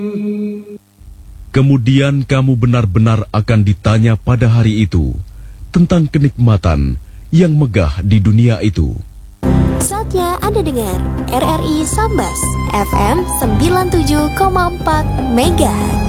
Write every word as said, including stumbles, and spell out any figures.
Kemudian kamu benar-benar akan ditanya pada hari itu tentang kenikmatan yang megah di dunia itu. Saatnya Anda dengar R R I Sambas F M sembilan puluh tujuh koma empat Megahertz.